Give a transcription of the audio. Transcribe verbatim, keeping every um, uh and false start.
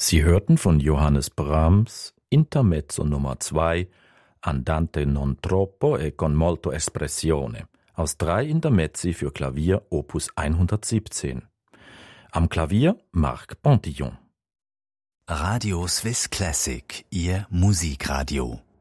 Sie hörten von Johannes Brahms Intermezzo Nummer zwei Andante non troppo e con molto espressione aus drei Intermezzi für Klavier Opus hundertsiebzehn. Am Klavier Marc Pontillon. Radio Swiss Classic, Ihr Musikradio.